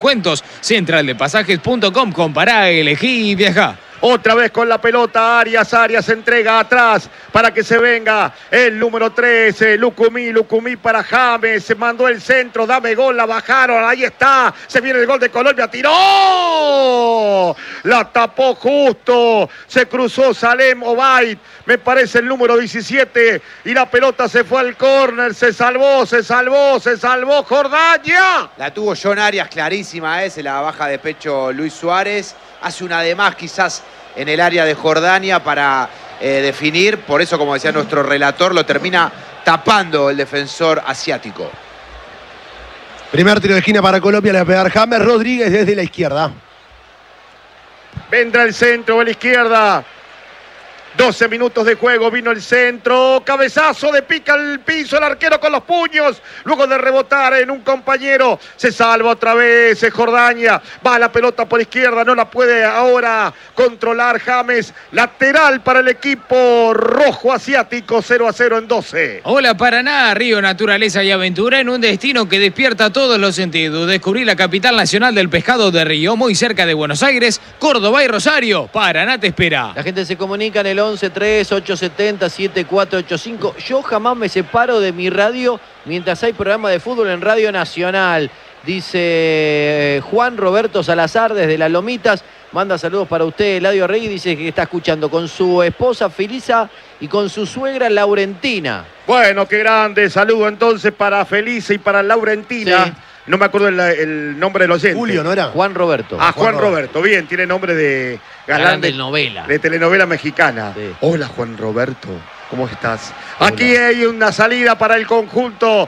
descuentos. Centraldepasajes.com, compará, elegí y viajá. Otra vez con la pelota Arias entrega atrás para que se venga el número 13, Lucumí para James, se mandó el centro, dame gol, la bajaron, ahí está, se viene el gol de Colombia, tiró, la tapó justo, se cruzó Salem Obaid, me parece el número 17, y la pelota se fue al córner, se salvó Jordania. La tuvo John Arias clarísima, se la baja de pecho Luis Suárez. Hace una de más quizás en el área de Jordania para definir. Por eso, como decía nuestro relator, lo termina tapando el defensor asiático. Primer tiro de esquina para Colombia, le va a pegar James Rodríguez desde la izquierda. Vendrá el centro a la izquierda. 12 minutos de juego, vino el centro, cabezazo de pica al piso, el arquero con los puños, luego de rebotar en un compañero, se salva otra vez Jordania, va la pelota por izquierda, no la puede ahora controlar James, lateral para el equipo rojo asiático, 0-0 en 12. Hola Paraná, Río, naturaleza y aventura en un destino que despierta todos los sentidos. Descubrí la capital nacional del pescado de Río, muy cerca de Buenos Aires, Córdoba y Rosario. Paraná te espera. La gente se comunica en el 11-3-870-7485. Yo jamás me separo de mi radio mientras hay programa de fútbol en Radio Nacional. Dice Juan Roberto Salazar desde Las Lomitas. Manda saludos para usted, Eladio Rey. Dice que está escuchando con su esposa Felisa y con su suegra Laurentina. Bueno, qué grande. Saludo entonces para Felisa y para Laurentina. Sí. No me acuerdo el nombre del oyente. Julio, ¿no era? Juan Roberto. Ah, Juan Roberto. Bien, tiene nombre de galán de novela. De telenovela mexicana. Sí. Hola, Juan Roberto. ¿Cómo estás? Hola. Aquí hay una salida para el conjunto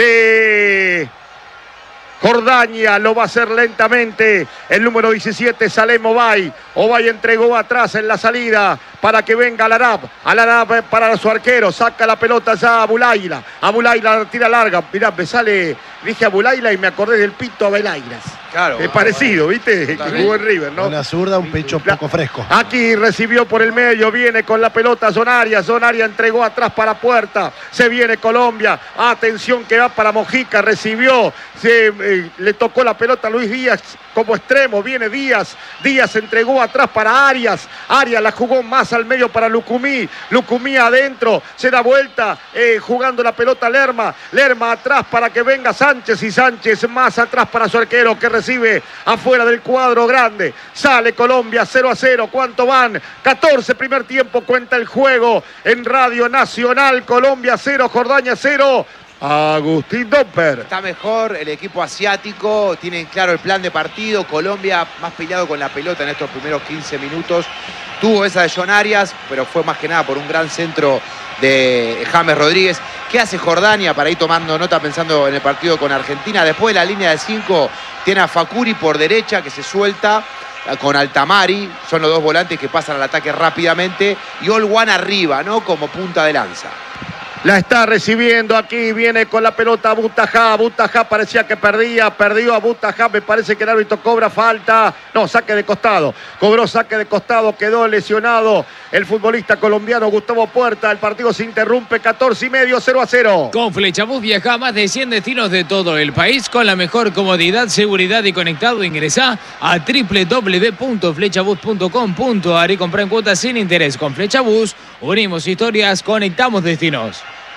de Jordania, lo va a hacer lentamente el número 17, Salem Obaid. Obaid entregó atrás en la salida para que venga Al-Arab para su arquero, saca la pelota ya a Abulaila tira larga, mirá, me sale, dije Abulaila y me acordé del Pito Abelairas. Claro. Es parecido, ¿viste? Que jugó en River, ¿no? Una zurda, un pecho poco fresco. Aquí recibió por el medio, viene con la pelota Zonaria entregó atrás para Puerta, se viene Colombia, atención que va para Mojica, recibió, le tocó la pelota a Luis Díaz como extremo, viene Díaz entregó atrás para Arias la jugó más al medio para Lucumí adentro, se da vuelta, jugando la pelota Lerma atrás para que venga Sánchez, y Sánchez más atrás para su arquero que recibe afuera del cuadro grande. Sale Colombia 0-0, ¿cuánto van? 14 primer tiempo, cuenta el juego en Radio Nacional. Colombia 0, Jordania 0. Agustín Domper. Está mejor el equipo asiático, tienen claro el plan de partido. Colombia más peleado con la pelota en estos primeros 15 minutos. Tuvo esa de John Arias, pero fue más que nada por un gran centro de James Rodríguez. ¿Qué hace Jordania para ir tomando nota pensando en el partido con Argentina? Después de la línea de 5 tiene a Fakuri por derecha que se suelta con Altamari. Son los dos volantes que pasan al ataque rápidamente. Y Olwan arriba, ¿no? Como punta de lanza. La está recibiendo aquí, viene con la pelota Butajá parecía que perdió a Butajá, me parece que el árbitro cobra falta, no, saque de costado, cobró saque de costado, quedó lesionado el futbolista colombiano Gustavo Puerta, el partido se interrumpe, 14:30, 0-0. Con Flechabús viaja a más de 100 destinos de todo el país con la mejor comodidad, seguridad y conectado. Ingresá a www.flechabus.com.ar y comprá en cuotas sin interés. Con Flechabús unimos historias, conectamos destinos.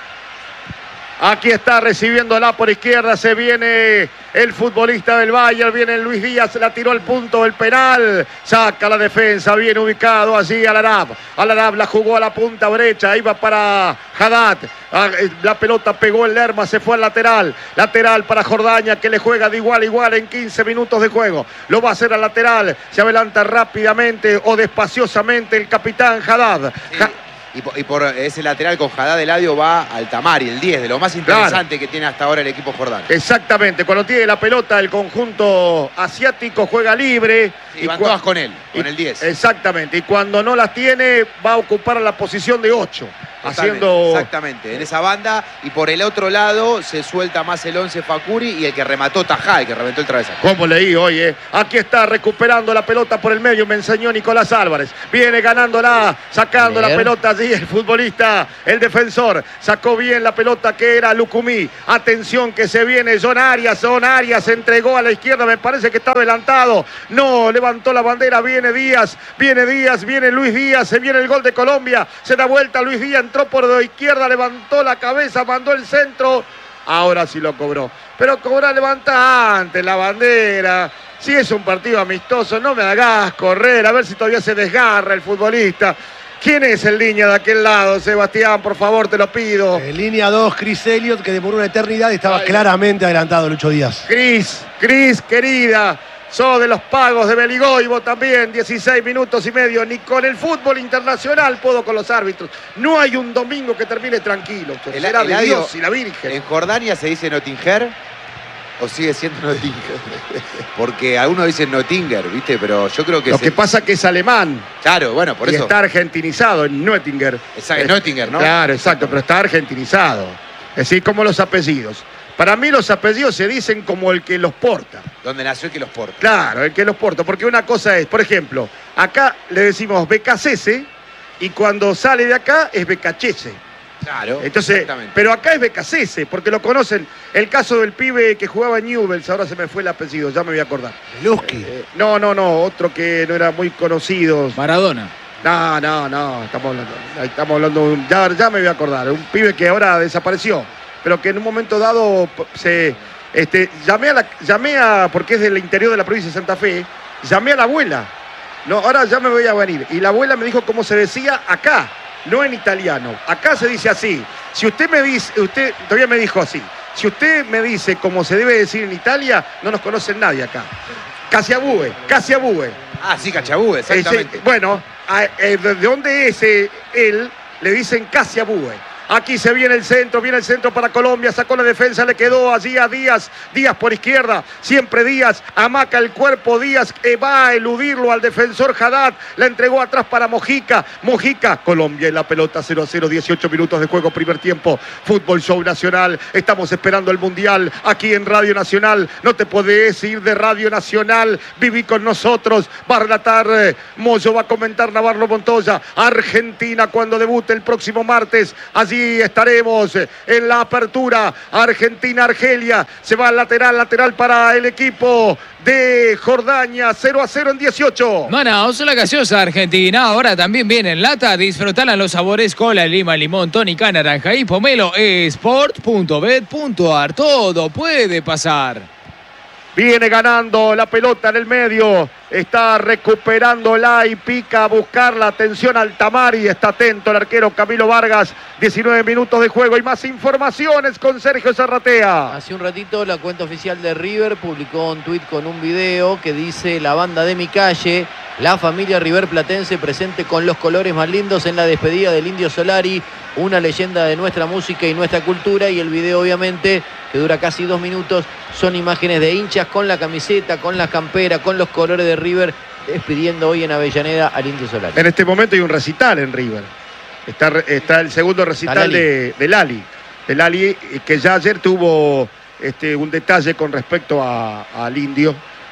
Aquí está recibiéndola por izquierda, se viene el futbolista del Bayern, viene Luis Díaz, la tiró al punto del penal, saca la defensa, bien ubicado allí Al-Arab la jugó a la punta derecha, iba para Haddad, la pelota pegó el Lerma, se fue al lateral para Jordania que le juega de igual a igual en 15 minutos de juego, lo va a hacer al lateral, se adelanta rápidamente o despaciosamente el capitán Haddad. Sí. Y por ese lateral con Haddad Eladio va Altamari, el 10, de lo más interesante que tiene hasta ahora el equipo jordano. Exactamente, cuando tiene la pelota el conjunto asiático juega libre. Y van todas con él, con el 10. Exactamente, y cuando no las tiene va a ocupar la posición de 8. haciendo... Exactamente, en esa banda. Y por el otro lado se suelta más el 11 Facuri y el que remató Tajá, el que reventó el travesaño. Como leí hoy, Aquí está recuperando la pelota por el medio, me enseñó Nicolás Álvarez. Viene ganándola, sacando la pelota allí el futbolista, el defensor. Sacó bien la pelota que era Lucumí. Atención que se viene John Arias entregó a la izquierda, me parece que está adelantado. No, levantó la bandera, viene Díaz, viene Luis Díaz, se viene el gol de Colombia. Se da vuelta Luis Díaz, entró por la izquierda, levantó la cabeza, mandó el centro. Ahora sí lo cobró. Pero cobra, levanta antes la bandera. Si es un partido amistoso, no me hagas correr, a ver si todavía se desgarra el futbolista. ¿Quién es el línea de aquel lado, Sebastián? Por favor, te lo pido. Línea 2, Chris Elliott, que por una eternidad estaba claramente adelantado, Lucho Díaz. Cris, querida. Sos de los pagos de Beligoibo también, 16 minutos y medio. Ni con el fútbol internacional puedo con los árbitros. No hay un domingo que termine tranquilo. Será de Dios y la Virgen. ¿En Jordania se dice Nottinger o sigue siendo Nottinger? Porque algunos dicen Nottinger, ¿viste? Pero yo creo que... Lo que pasa que es alemán. Claro, bueno, por y eso. Está argentinizado en Nottinger. Exacto, Nottinger, ¿no? Claro, exacto, pero está argentinizado. Es decir, como los apellidos. Para mí los apellidos se dicen como el que los porta. ¿Dónde nació el que los porta? Claro, el que los porta. Porque una cosa es, por ejemplo, acá le decimos Becasese y cuando sale de acá es Becachese. Claro, entonces, pero acá es Becasese, porque lo conocen. El caso del pibe que jugaba en Newell's, ahora se me fue el apellido, ya me voy a acordar. Lusky. No, otro que no era muy conocido. Maradona. No, estamos hablando, ya me voy a acordar. Un pibe que ahora desapareció, pero que en un momento dado llamé a, porque es del interior de la provincia de Santa Fe, llamé a la abuela. No, ahora ya me voy a venir. Y la abuela me dijo cómo se decía acá, no en italiano. Acá se dice así. Si usted me dice, todavía me dijo así. Si usted me dice cómo se debe decir en Italia, no nos conoce nadie acá. Casiabue. Ah, sí, Cachabue, exactamente. Bueno, de dónde es él, le dicen Casiabue. Aquí se viene el centro para Colombia, sacó la defensa, le quedó allí a Díaz por izquierda, siempre Díaz, amaca el cuerpo, Díaz va a eludirlo al defensor Haddad, la entregó atrás para Mojica, Colombia y la pelota 0-0, 18 minutos de juego, primer tiempo, Fútbol Show Nacional, estamos esperando el Mundial aquí en Radio Nacional, no te podés ir de Radio Nacional, viví con nosotros, va a relatar Moyo, va a comentar Navarro Montoya, Argentina cuando debute el próximo martes, allí estaremos en la apertura. Argentina-Argelia. Se va al lateral para el equipo de Jordania. 0-0 en 18. Manaos, la gaseosa argentina. Ahora también viene en lata. Disfrutala los sabores cola, lima, limón, tónica, naranja y pomelo. Sport.bet.ar. Todo puede pasar. Viene ganando la pelota en el medio. Está recuperándola y pica a buscarla. Atención al Tamari. Está atento el arquero Camilo Vargas. 19 minutos de juego y más informaciones con Sergio Zarratea. Hace un ratito la cuenta oficial de River publicó un tuit con un video que dice: la banda de mi calle, la familia River Platense presente con los colores más lindos en la despedida del Indio Solari, una leyenda de nuestra música y nuestra cultura. Y el video, obviamente, que dura casi 2 minutos, son imágenes de hinchas con la camiseta, con la campera, con los colores de River, despidiendo hoy en Avellaneda al Indio Solari. En este momento hay un recital en River. Está el segundo recital de Lali, que ya ayer tuvo un detalle con respecto al Indio.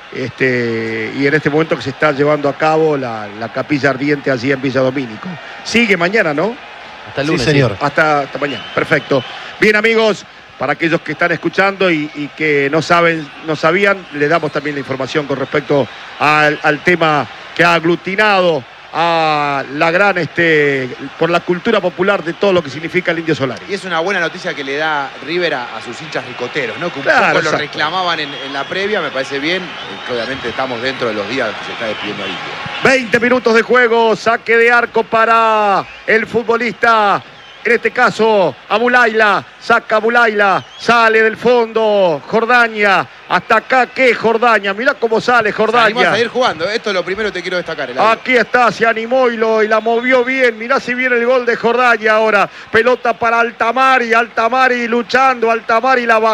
Y en este momento que se está llevando a cabo la capilla ardiente allí en Villa Domínico. Sigue mañana, ¿no? Hasta el lunes. Sí, señor. Hasta mañana. Perfecto. Bien, amigos, para aquellos que están escuchando y que no sabían, le damos también la información con respecto al tema que ha aglutinado a la gran, por la cultura popular de todo lo que significa el Indio Solari. Y es una buena noticia que le da River a sus hinchas ricoteros, ¿no? Que un Claro, poco lo exacto. reclamaban en la previa, me parece bien. Obviamente estamos dentro de los días que se está despidiendo al Indio. 20 minutos de juego, saque de arco para el futbolista, en este caso Abulaila, saca Abulaila, sale del fondo, Jordania, Hasta acá, ¿qué? Jordania. Mirá cómo sale Se animó Jordania. a seguir jugando. Esto es lo primero que te quiero destacar. Aquí está, se animó y la movió bien. Mirá si viene el gol de Jordania ahora. Pelota para Altamari. Altamari luchando. Altamari la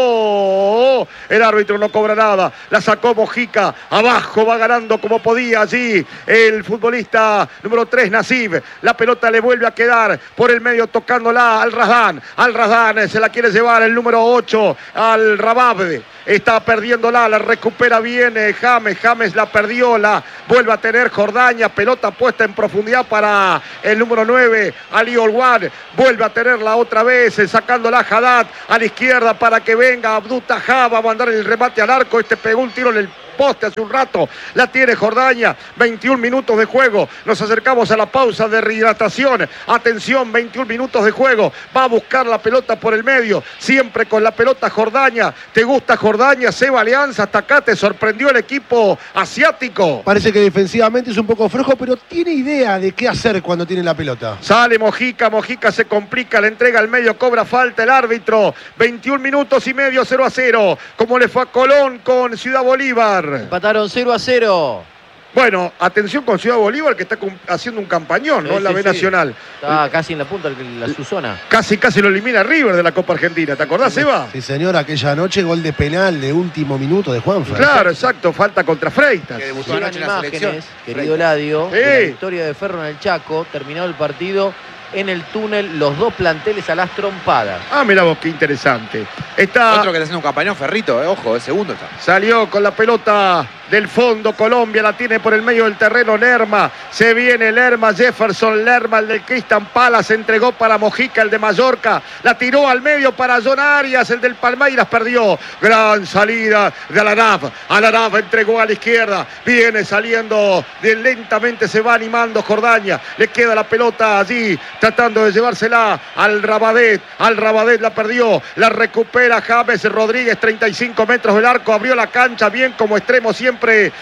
bajó. El árbitro no cobra nada. La sacó Mojica. Abajo va ganando como podía allí el futbolista número 3, Nasib. La pelota le vuelve a quedar por el medio tocándola al Razdan. Al Razdan se la quiere llevar el número 8 al Rabab. Está perdiéndola, la recupera bien James. James la perdió, la vuelve a tener Jordania. Pelota puesta en profundidad para el número 9, Ali Olwan. Vuelve a tenerla otra vez, sacándola Haddad a la izquierda para que venga Abdul Tahá. Va a mandar el remate al arco. Este pegó un tiro en el poste hace un rato. La tiene Jordania. 21 minutos de juego. Nos acercamos a la pausa de rehidratación. Atención, 21 minutos de juego. Va a buscar la pelota por el medio. Siempre con la pelota Jordania. ¿Te gusta Jordania? Seba Alianza. Hasta acá te sorprendió el equipo asiático. Parece que defensivamente es un poco flojo, pero tiene idea de qué hacer cuando tiene la pelota. Sale Mojica. Mojica se complica. La entrega al medio. Cobra falta el árbitro. 21 minutos y medio, 0-0. Como le fue a Colón con Ciudad Bolívar. Empataron 0-0. Bueno, atención con Ciudad Bolívar que está haciendo un campañón, ¿no? En la B Nacional. Está casi en la punta de su zona. Casi lo elimina River de la Copa Argentina. ¿Te acordás, Seba? Sí, señor, aquella noche gol de penal de último minuto de Juanfer. Claro, exacto. Falta contra Freitas. Que debutó Llegan anoche en la selección. imágenes, querido Eladio, Sí. de la victoria de Ferro en el Chaco. Terminado el partido en el túnel, los dos planteles a las trompadas. Ah, mirá vos, qué interesante. Está... Otro que está haciendo un campañón, Ferrito, ojo, segundo está. Salió con la pelota del fondo Colombia, la tiene por el medio del terreno Lerma. Se viene Lerma, Jefferson Lerma, el del Crystal Palace, entregó para Mojica, el de Mallorca. La tiró al medio para John Arias, el del Palmeiras, perdió. Gran salida de Alarab. Alarab entregó a la izquierda. Viene saliendo, lentamente se va animando Jordania. Le queda la pelota allí, tratando de llevársela al Rabadet. Al Rabadet la perdió, la recupera James Rodríguez, 35 metros del arco, abrió la cancha bien como extremo siempre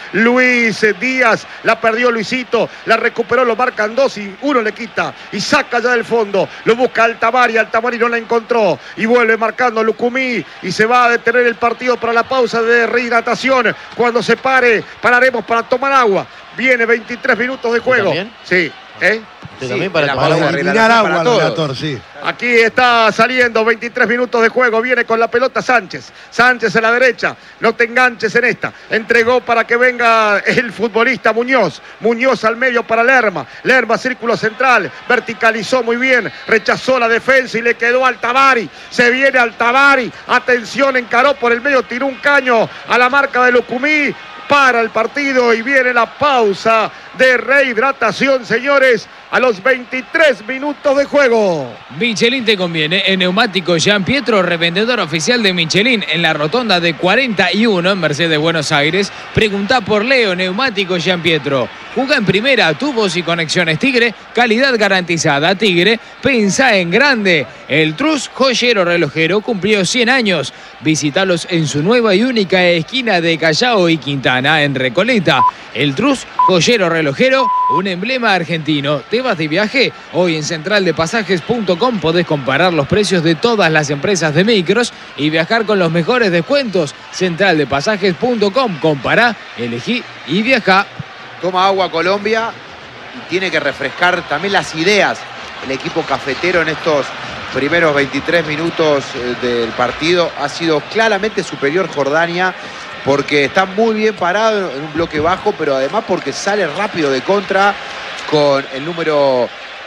Luis Díaz, la perdió Luisito, la recuperó, lo marcan dos y uno le quita y saca ya del fondo, lo busca Altamari no la encontró y vuelve marcando Lucumí y se va a detener el partido para la pausa de rehidratación. Cuando se pare, pararemos para tomar agua. Viene 23 minutos de juego. ¿También? Sí, Usted también para la tomar pausa agua. de eliminar agua para al todos. relator, sí. aquí está saliendo 23 minutos de juego, viene con la pelota Sánchez a la derecha, no te enganches en esta, entregó para que venga el futbolista Muñoz al medio para Lerma, círculo central, verticalizó muy bien, rechazó la defensa y le quedó Altamari, se viene Altamari, atención, encaró por el medio, tiró un caño a la marca de Lucumí, para el partido y viene la pausa de rehidratación, señores, a los 23 minutos de juego. Michelin te conviene. En Neumático Jean Pietro, revendedor oficial de Michelin en la rotonda de 41 en Mercedes, Buenos Aires. Preguntá por Leo, Neumático Jean Pietro. Juga en primera, tubos y conexiones Tigre, calidad garantizada Tigre. Pensá en grande. El Trus Joyero Relojero cumplió 100 años. Visítalos en su nueva y única esquina de Callao y Quintana, en Recoleta. El Trus Joyero Relojero, un emblema argentino. ¿Te vas de viaje? Hoy en centraldepasajes.com podés comparar los precios de todas las empresas de micros y viajar con los mejores descuentos. Centraldepasajes.com, compará, elegí y viajá. Toma agua Colombia y tiene que refrescar también las ideas el equipo cafetero en estos primeros 23 minutos del partido. Ha sido claramente superior Jordania porque está muy bien parado en un bloque bajo, pero además porque sale rápido de contra con el número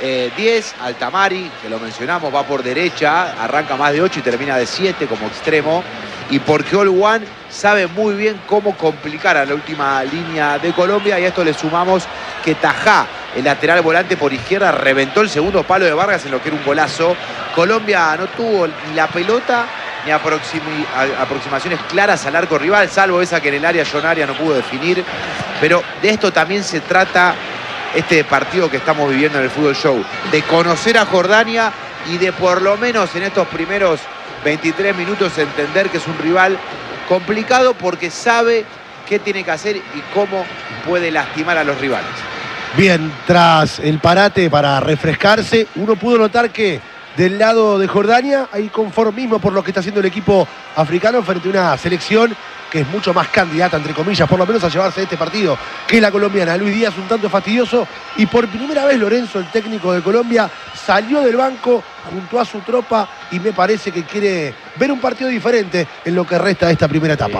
10, Altamari, que lo mencionamos, va por derecha, arranca más de 8 y termina de 7 como extremo. Y porque Olwan sabe muy bien cómo complicar a la última línea de Colombia. Y a esto le sumamos que Tahá, el lateral volante por izquierda, reventó el segundo palo de Vargas en lo que era un golazo. Colombia no tuvo ni la pelota ni aproximaciones claras al arco rival, salvo esa que en el área John Arias no pudo definir. Pero de esto también se trata este partido que estamos viviendo en el Fútbol Show. De conocer a Jordania y de por lo menos en estos primeros 23 minutos entender que es un rival complicado porque sabe qué tiene que hacer y cómo puede lastimar a los rivales. Bien, tras el parate para refrescarse, uno pudo notar que del lado de Jordania hay conformismo por lo que está haciendo el equipo africano frente a una selección que es mucho más candidata, entre comillas, por lo menos a llevarse este partido, que la colombiana. Luis Díaz un tanto fastidioso y por primera vez Lorenzo, el técnico de Colombia, salió del banco junto a su tropa y me parece que quiere ver un partido diferente en lo que resta de esta primera etapa.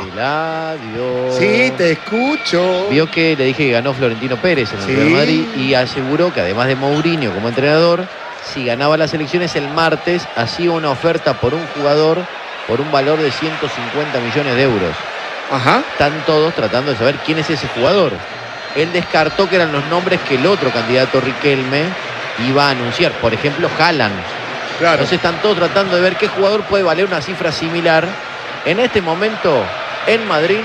Sí, te escucho. Vio que le dije que ganó Florentino Pérez en el Sí. Real Madrid y aseguró que además de Mourinho como entrenador, si ganaba las elecciones el martes, hacía una oferta por un jugador por un valor de 150 millones de euros. Ajá. Están todos tratando de saber quién es ese jugador. Él descartó que eran los nombres que el otro candidato, Riquelme, iba a anunciar. Por ejemplo, Haaland. Claro. Entonces están todos tratando de ver qué jugador puede valer una cifra similar. En este momento, en Madrid,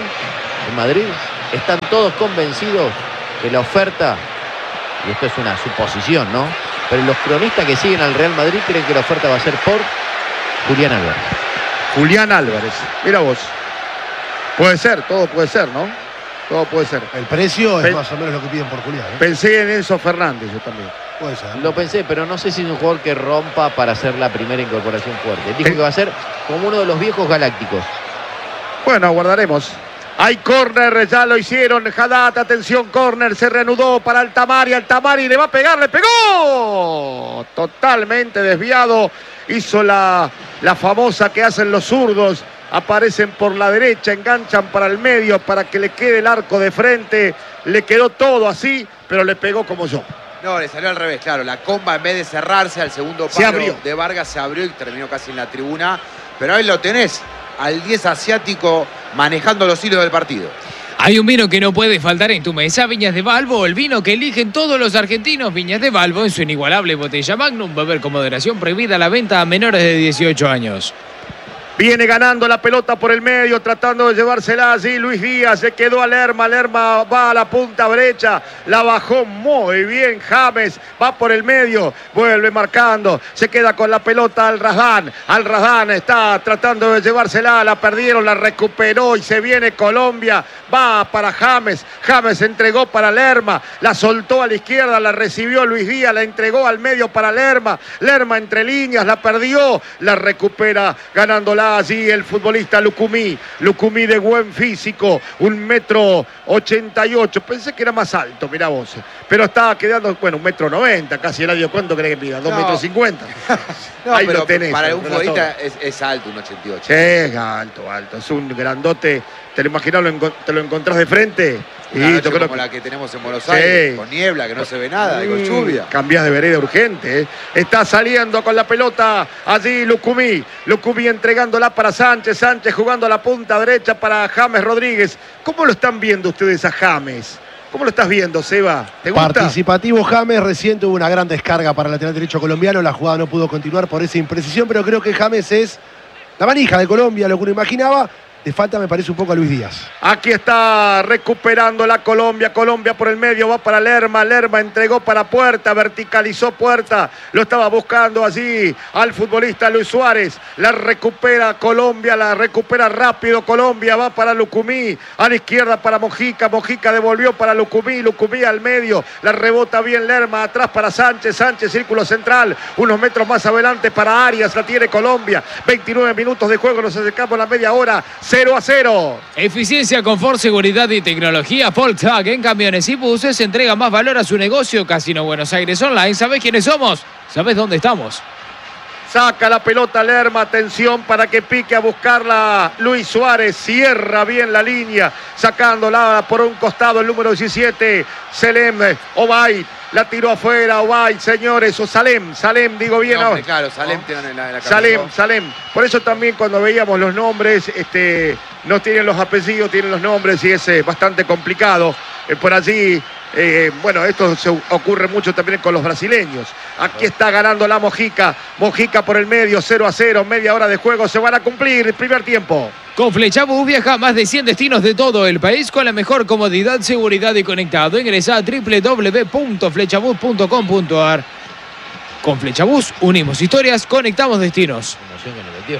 están todos convencidos que la oferta, y esto es una suposición, ¿no? Pero los cronistas que siguen al Real Madrid creen que la oferta va a ser por Julián Álvarez. Julián Álvarez. Mira vos. Puede ser, todo puede ser, ¿no? Todo puede ser. El precio es Pen- más o menos lo que piden por Julián, ¿eh? Pensé en Enzo Fernández yo también. Puede ser. Lo pensé, pero no sé si es un jugador que rompa para hacer la primera incorporación fuerte. Dijo que va a ser como uno de los viejos galácticos. Bueno, aguardaremos. Hay córner, ya lo hicieron. Haddad, atención, córner, se reanudó para Altamari. Altamari le va a pegar, le pegó. Totalmente desviado. Hizo la famosa que hacen los zurdos. Aparecen por la derecha, enganchan para el medio para que le quede el arco de frente. Le quedó todo así, pero le pegó como yo. No, le salió al revés, claro. La comba, en vez de cerrarse al segundo Se palo abrió. de Vargas, se abrió y terminó casi en la tribuna. Pero ahí lo tenés, al 10 asiático manejando los hilos del partido. Hay un vino que no puede faltar en tu mesa, Viñas de Valvo, el vino que eligen todos los argentinos. Viñas de Valvo en su inigualable botella Magnum, beber con moderación, prohibida la venta a menores de 18 años. Viene ganando la pelota por el medio, tratando de llevársela allí. Luis Díaz se quedó a Lerma. Lerma va a la punta brecha. La bajó muy bien James. Va por el medio. Vuelve marcando. Se queda con la pelota Al Razdán. Al Razdán está tratando de llevársela. La perdieron, la recuperó y se viene Colombia. Va para James. James entregó para Lerma. La soltó a la izquierda. La recibió Luis Díaz. La entregó al medio para Lerma. Lerma entre líneas. La perdió. La recupera ganándola allí el futbolista Lucumí. Lucumí de buen físico, 1,88 m. Pensé que era más alto, mirá vos. Pero estaba quedando, bueno, 1,90 m casi. El año, ¿cuánto crees que pida? 2,50 m. No, Ahí pero lo tenés. para un relator. futbolista es alto, un 88. Sí, es alto, alto. Es un grandote. ¿Te lo imaginás? ¿Te lo encontrás de frente? Una Y noche yo creo como que- la que tenemos en Buenos Sí. Aires, con niebla, que no se ve nada, y con lluvia. Cambiás de vereda urgente, ¿eh? Está saliendo con la pelota allí Lucumí. Lucumí entregándola para Sánchez. Sánchez jugando a la punta derecha para James Rodríguez. ¿Cómo lo están viendo ustedes a James? ¿Cómo lo estás viendo, Seba? ¿Te gusta? Participativo James, recién tuvo una gran descarga para el lateral derecho colombiano. La jugada no pudo continuar por esa imprecisión, pero creo que James es la manija de Colombia, lo que uno imaginaba. Le falta, me parece, un poco a Luis Díaz. Aquí está recuperando la Colombia. Colombia por el medio, va para Lerma. Lerma entregó para Puerta, verticalizó Puerta. Lo estaba buscando allí al futbolista Luis Suárez. La recupera Colombia, la recupera rápido Colombia. Va para Lucumí, a la izquierda para Mojica. Mojica devolvió para Lucumí. Lucumí al medio, la rebota bien Lerma. Atrás para Sánchez. Sánchez, círculo central. Unos metros más adelante para Arias. La tiene Colombia. 29 minutos de juego, nos acercamos a la media hora. 0-0. Eficiencia, confort, seguridad y tecnología. Volkswagen Camiones y Buses entrega más valor a su negocio. Casino Buenos Aires Online. ¿Sabés quiénes somos? ¿Sabés dónde estamos? Saca la pelota Lerma, atención para que pique a buscarla Luis Suárez, cierra bien la línea, sacándola por un costado el número 17, Selem Obaid, la tiró afuera, Obaid, señores, o Salem, digo bien No, ahora. hombre, claro, Salem tiene en la Salem. Por eso también cuando veíamos los nombres, no tienen los apellidos, tienen los nombres y es bastante complicado. Por allí, bueno, esto se ocurre mucho también con los brasileños. Aquí está ganando la Mojica. Mojica por el medio, 0-0, media hora de juego. Se van a cumplir el primer tiempo. Con Flechabús viaja a más de 100 destinos de todo el país con la mejor comodidad, seguridad y conectado. Ingresa a www.flechabus.com.ar. Con Flechabús unimos historias, conectamos destinos. Emoción que le metió.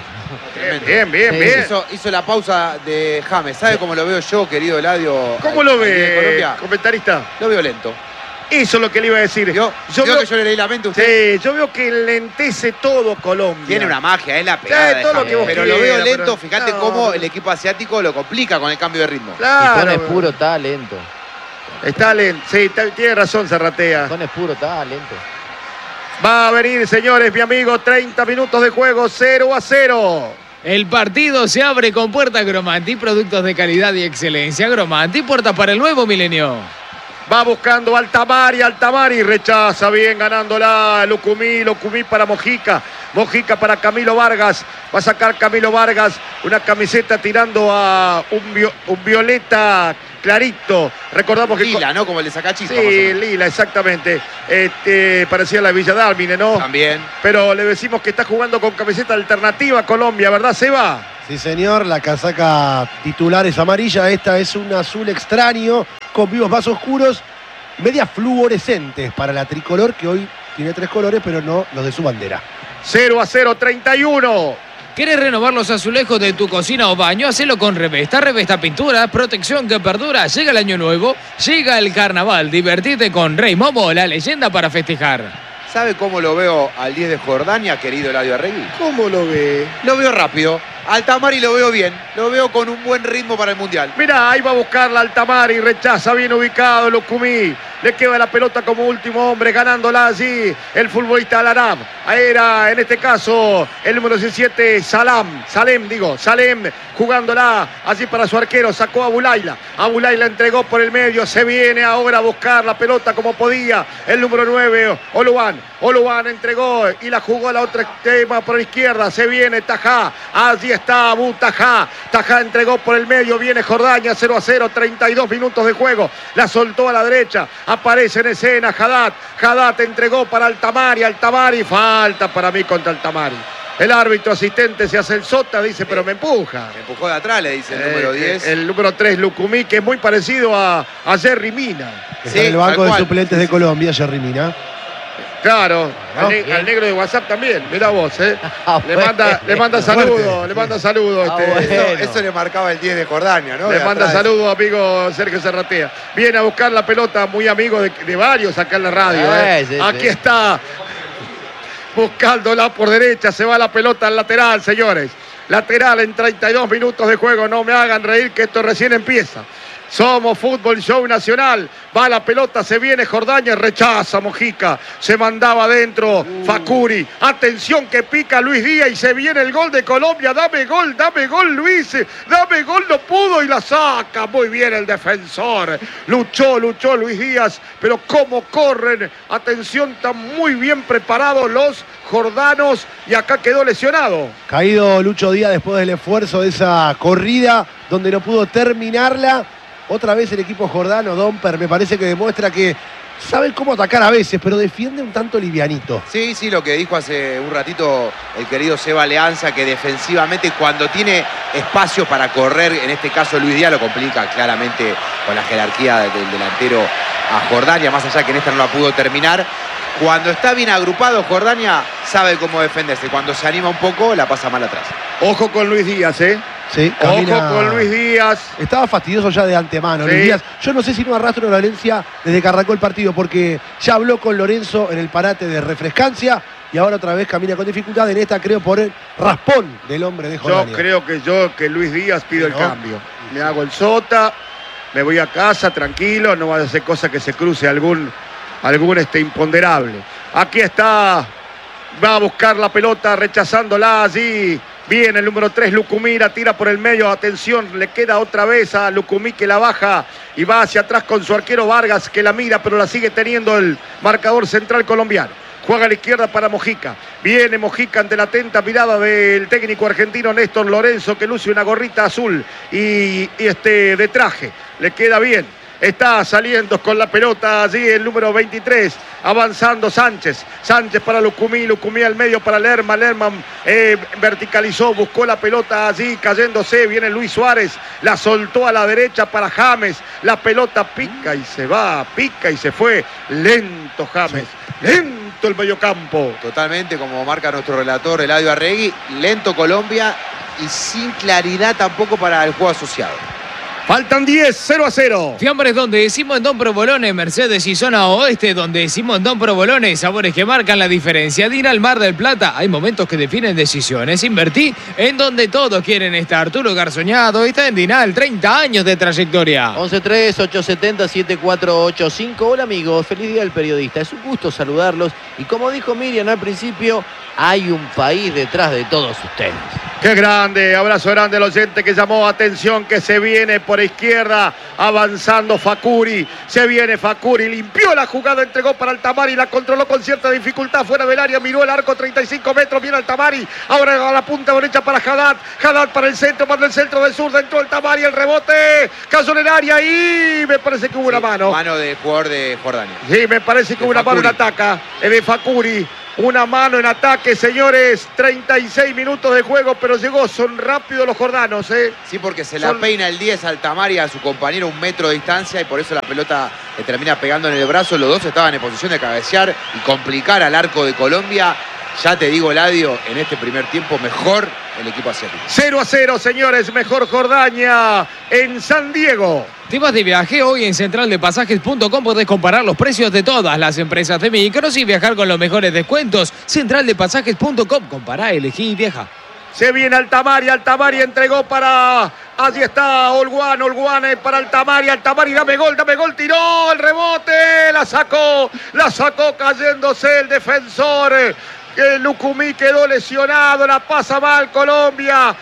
Bien. Hizo la pausa de James. ¿Sabe cómo lo veo yo, querido Eladio? ¿Cómo lo aquí en ve, Colombia? comentarista? Lo veo lento. Eso es lo que le iba a decir. Yo veo que yo le leí la mente a usted. Sí, yo veo que lentece todo Colombia. Tiene una magia, es la pegada. Sí, todo lo que vos pero lo quieras, veo lento, pero fíjate no. cómo el equipo asiático lo complica con el cambio de ritmo. Claro. Ticón es puro talento. Está lento. Sí, tiene razón Zarratea. Ticón es puro talento. Va a venir, señores, mi amigo, 30 minutos de juego, 0-0. El partido se abre con puerta Gromanti, productos de calidad y excelencia. Gromanti, puerta para el nuevo milenio. Va buscando Altamari rechaza bien ganándola Lucumí para Mojica para Camilo Vargas, va a sacar Camilo Vargas una camiseta tirando a un violeta clarito, recordamos que... Lila, ¿no? Como el de Sacachispa. Sí, lila, exactamente, parecía la Villa Dálmine, ¿no? También. Pero le decimos que está jugando con camiseta alternativa Colombia, ¿verdad, Seba? Sí, señor, la casaca titular es amarilla, esta es un azul extraño, con vivos más oscuros, medias fluorescentes para la tricolor, que hoy tiene 3 colores, pero no los de su bandera. 0-0, 31. ¿Querés renovar los azulejos de tu cocina o baño? Hacelo con Revesta. Revesta Pintura, protección que perdura. Llega el año nuevo, llega el carnaval. Divertite con Rey Momo, la leyenda para festejar. ¿Sabe cómo lo veo al 10 de Jordania, querido Eladio Arregui? ¿Cómo lo ve? Lo veo rápido. Altamari lo veo bien. Lo veo con un buen ritmo para el Mundial. Mirá, ahí va a buscarla Altamari, rechaza bien ubicado Lucumí. Le queda la pelota como último hombre, ganándola allí el futbolista Alarab. Era, en este caso, el número 17, Salem, jugándola allí para su arquero. Sacó a Bulaila. A Bulaila entregó por el medio. Se viene ahora a buscar la pelota como podía. El número 9, Oluan entregó y la jugó a la otra extrema por la izquierda. Se viene Tajá. Allí está Abu Tajá. Tajá entregó por el medio. Viene Jordania 0-0. 32 minutos de juego. La soltó a la derecha. Aparece en escena Haddad. Haddad entregó para Altamari. Falta para mí contra Altamari. El árbitro asistente se hace el sota, dice, pero me empuja. Me empujó de atrás, le dice el número 10. El número 3, Lucumí, que es muy parecido a Jerry Mina. Que está en el banco de suplentes de Colombia, Jerry Mina. Claro, ¿No? al negro de WhatsApp también, mirá vos, ¿eh? Le bueno. manda saludos, le manda saludos. Bueno. Eso le marcaba el 10 de Jordania, ¿no? Le De manda atrás. saludos, amigo Sergio Zarratea. Viene a buscar la pelota, muy amigo de varios acá en la radio. Sí, Aquí sí. está, buscándola por derecha, se va la pelota al lateral, señores. Lateral en 32 minutos de juego, no me hagan reír que esto recién empieza. Somos Fútbol Show Nacional. Va la pelota, se viene Jordania, rechaza Mojica. Se mandaba adentro Facuri. Atención que pica Luis Díaz y se viene el gol de Colombia. Dame gol Luis. Dame gol, no pudo y la saca. Muy bien el defensor. Luchó Luis Díaz. Pero cómo corren. Atención, están muy bien preparados los jordanos y acá quedó lesionado. Caído Lucho Díaz después del esfuerzo de esa corrida donde no pudo terminarla. Otra vez el equipo jordano, Domper, me parece que demuestra que sabe cómo atacar a veces, pero defiende un tanto livianito. Sí, lo que dijo hace un ratito el querido Seba Leanza, que defensivamente cuando tiene espacio para correr, en este caso Luis Díaz lo complica claramente con la jerarquía del delantero a Jordania, más allá que en esta no la pudo terminar. Cuando está bien agrupado Jordania sabe cómo defenderse, cuando se anima un poco la pasa mal atrás. Ojo con Luis Díaz, ¿eh? Sí, camina... Ojo con Luis Díaz. Estaba fastidioso ya de antemano, Sí. Luis Díaz. Yo no sé si no arrastra una dolencia desde que arrancó el partido, porque ya habló con Lorenzo en el parate de refrescancia y ahora otra vez camina con dificultad. En esta creo por el raspón del hombre de Jordania. Yo creo que Luis Díaz pido el ¿No? cambio. Me hago el sota, me voy a casa tranquilo, no vaya a hacer cosa que se cruce algún imponderable. Aquí está, va a buscar la pelota, rechazándola allí. Viene el número 3, Lucumí, la tira por el medio. Atención, le queda otra vez a Lucumí que la baja y va hacia atrás con su arquero Vargas que la mira, pero la sigue teniendo el marcador central colombiano. Juega a la izquierda para Mojica. Viene Mojica ante la atenta mirada del técnico argentino Néstor Lorenzo, que luce una gorrita azul y de traje. Le queda bien. Está saliendo con la pelota allí el número 23, avanzando Sánchez para Lucumí al medio para Lerma, verticalizó, buscó la pelota allí, cayéndose, viene Luis Suárez, la soltó a la derecha para James, la pelota pica y se va, pica y se fue, lento James, lento el mediocampo. Totalmente, como marca nuestro relator Eladio Arregui, lento Colombia y sin claridad tampoco para el juego asociado. Faltan 10, 0-0. Fiambres donde decimos en Don Provolone, Mercedes y zona oeste donde decimos en Don Provolone, sabores que marcan la diferencia. De ir al Mar del Plata, hay momentos que definen decisiones. Invertí en donde todos quieren estar. Tu lugar soñado está en Dinal, 30 años de trayectoria. 11-3-870-7485. Hola amigos, feliz día del periodista. Es un gusto saludarlos y como dijo Miriam al principio, hay un país detrás de todos ustedes. ¡Qué grande! Abrazo grande al oyente que llamó. Atención que se viene por izquierda, avanzando Facuri. Se viene Facuri, limpió la jugada, entregó para Altamari, la controló con cierta dificultad fuera del área, miró el arco, 35 metros, viene Altamari. Ahora a la punta derecha para Haddad. Haddad para el centro, para el centro del sur, entró Altamari, el rebote, cayó en el área y me parece que hubo una mano. Mano de jugador de Jordania. Sí, me parece que hubo una mano en ataque de Facuri. Una mano en ataque, señores. 36 minutos de juego, pero llegó. Son rápidos los jordanos, ¿eh? Sí, porque se la peina el 10 Altamari a su compañero 1 metro de distancia y por eso la pelota le termina pegando en el brazo. Los dos estaban en posición de cabecear y complicar al arco de Colombia. Ya te digo, Eladio, en este primer tiempo mejor el equipo asiático. 0-0, señores. Mejor Jordania en San Diego. ¿Te vas de viaje? Hoy en centraldepasajes.com podés comparar los precios de todas las empresas de micros y viajar con los mejores descuentos. Centraldepasajes.com. Compará, elegí y viaja. Se viene Altamari, Altamari entregó para... Allí está Olguán para Altamari, Altamari, dame gol, tiró el rebote, la sacó cayéndose el defensor. Que Lucumí quedó lesionado, la pasa mal Colombia,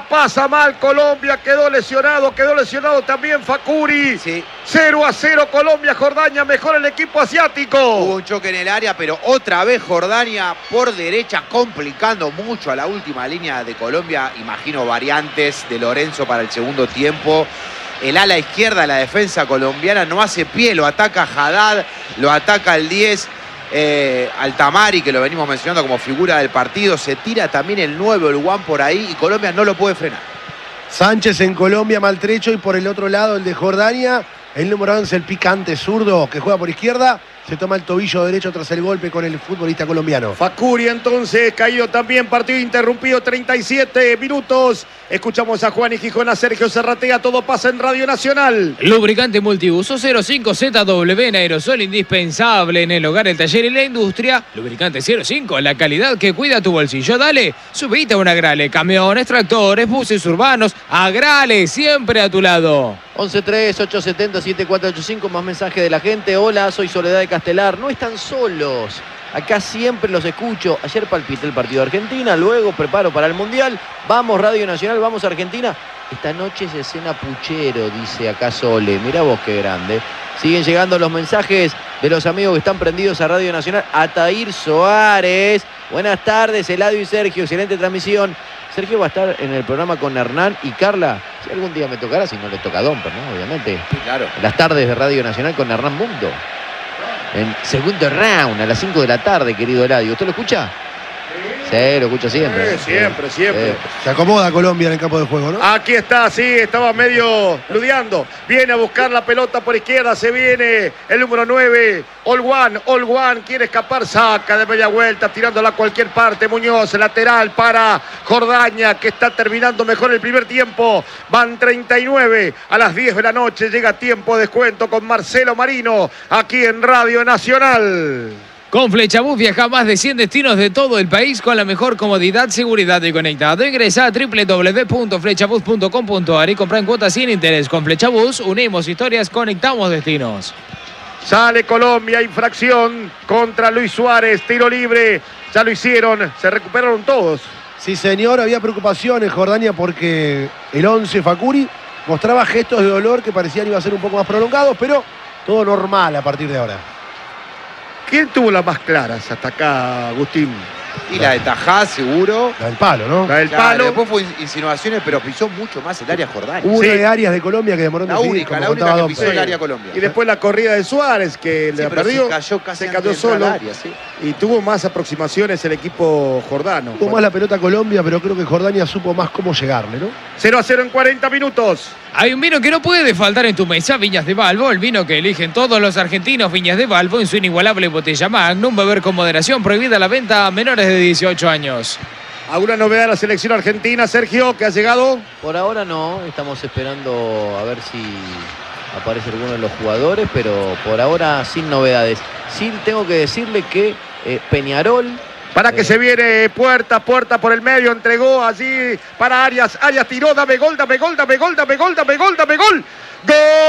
quedó lesionado también Facuri. Sí. 0-0 Colombia, Jordania, mejor el equipo asiático. Hubo un choque en el área, pero otra vez Jordania por derecha, complicando mucho a la última línea de Colombia. Imagino variantes de Lorenzo para el segundo tiempo. El ala izquierda de la defensa colombiana no hace pie, lo ataca Haddad, lo ataca el 10. Altamari, que lo venimos mencionando como figura del partido, se tira también el 9, el Olguán por ahí y Colombia no lo puede frenar. Sánchez en Colombia, maltrecho, y por el otro lado el de Jordania, el número 11, el picante zurdo que juega por izquierda, se toma el tobillo derecho tras el golpe con el futbolista colombiano. Facuri entonces caído también, partido interrumpido, 37 minutos. Escuchamos a Juan y Gijón, a Sergio Serratea, todo pasa en Radio Nacional. Lubricante multiuso 05ZW en aerosol, indispensable en el hogar, el taller y la industria. Lubricante 05, la calidad que cuida tu bolsillo. Dale, subite a un Agrale, camiones, tractores, buses urbanos. Agrale, siempre a tu lado. 11-3-870-7485, más mensaje de la gente. Hola, soy Soledad de Castelar. No están solos. Acá siempre los escucho. Ayer palpité el partido de Argentina, luego preparo para el Mundial. Vamos Radio Nacional, vamos Argentina. Esta noche se cena puchero, dice acá Sole. Mirá vos qué grande. Siguen llegando los mensajes de los amigos que están prendidos a Radio Nacional. Atair Soares. Buenas tardes, Eladio y Sergio. Excelente transmisión. Sergio va a estar en el programa con Hernán y Carla. Si algún día me tocará, si no le toca a Domper, ¿no? Obviamente. Claro. En las tardes de Radio Nacional con Hernán Mundo. En segundo round, a las 5 de la tarde, querido Eladio. ¿Usted lo escucha? Sí, lo escucha siempre. Siempre. Se acomoda Colombia en el campo de juego, ¿no? Aquí está, sí, estaba medio ludeando. Viene a buscar la pelota por izquierda, se viene el número 9, Olguán quiere escapar, saca de media vuelta, tirándola a cualquier parte. Muñoz, lateral para Jordania, que está terminando mejor el primer tiempo. Van 39 a las 10 de la noche, llega tiempo de descuento con Marcelo Marino, aquí en Radio Nacional. Con Flechabús viaja a más de 100 destinos de todo el país con la mejor comodidad, seguridad y conectado. Ingresa a www.flechabús.com.ar y compra en cuotas sin interés. Con Flechabús unimos historias, conectamos destinos. Sale Colombia, infracción contra Luis Suárez, tiro libre. Ya lo hicieron, se recuperaron todos. Sí, señor, había preocupación en Jordania porque el 11 Facuri mostraba gestos de dolor que parecían iba a ser un poco más prolongados, pero todo normal a partir de ahora. ¿Quién tuvo las más claras hasta acá, Agustín? Y la de Tajá, seguro. La del palo, ¿no? La del Claro, palo. después fue insinuaciones, pero pisó mucho más el área Jordania. Hubo Sí. una de Arias de Colombia que demoró en La decidir, única como que contaba Don pisó Pedro. el área Colombia. Y después la corrida de Suárez, que Sí, la pero perdió. se cayó casi se antes cayó de entrar solo. al área, sí. Y tuvo más aproximaciones el equipo jordano. Tuvo más la pelota Colombia, pero creo que Jordania supo más cómo llegarle, ¿no? 0-0 en 40 minutos. Hay un vino que no puede faltar en tu mesa, Viñas de Valvo, el vino que eligen todos los argentinos. Viñas de Valvo en su inigualable botella Magnum, beber con moderación, prohibida la venta a menores de 18 años. ¿Alguna novedad de la selección argentina, Sergio, que ha llegado? Por ahora no, estamos esperando a ver si aparece alguno de los jugadores, pero por ahora sin novedades. Sí tengo que decirle que Peñarol... Para que se viene Puerta por el medio, entregó allí para Arias. Arias tiró, dame gol, dame gol, dame gol, dame gol, dame gol, dame gol. ¡Gol!